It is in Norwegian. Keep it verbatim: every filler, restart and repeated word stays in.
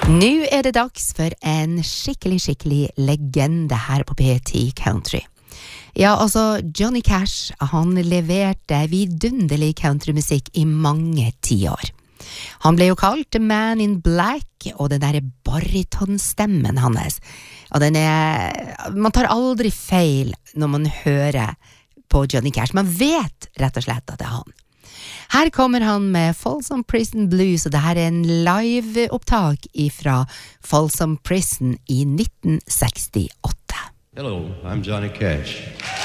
Nu är det dags för en skikkelig, skikkelig legende her på P T Country. Ja, altså, Johnny Cash, han leverte vidunderlig countrymusikk i mange tiår. Han ble jo kalt The Man in Black, og den der baritonstemmen hans, og den er, man tar aldri feil når man hører på Johnny Cash, man vet rett og slett at det er han. Her kommer han med Folsom Prison Blues, og det her er en live-opptak ifra Folsom Prison i nitten sekstiåtte. Hello, I'm Johnny Cash.